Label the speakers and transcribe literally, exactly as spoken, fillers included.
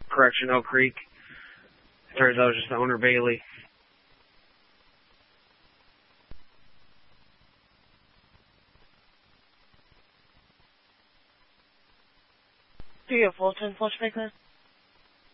Speaker 1: correction, Oak Creek. Turns out it was just the owner, Bailey.
Speaker 2: Do you have Fulton Flushmaker?